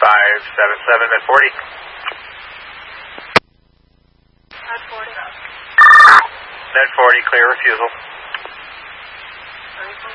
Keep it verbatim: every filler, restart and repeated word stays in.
five seven seven, Med forty. Med forty. Med forty, clear refusal.